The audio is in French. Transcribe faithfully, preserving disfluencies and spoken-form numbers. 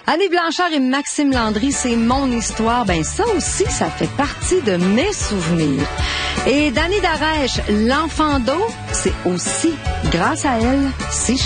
Annie Blanchard et Maxime Landry, c'est mon histoire. Ben ça aussi, ça fait partie de mes souvenirs. Et Dani Darèche, l'enfant d'eau, c'est aussi grâce à elle, si